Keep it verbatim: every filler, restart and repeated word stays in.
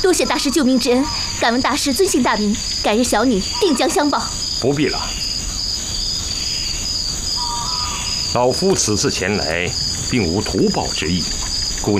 多谢大师救命之恩，敢问大师尊姓大名？改日小女定将相报。 不必了，老夫此次前来，并无图报之意。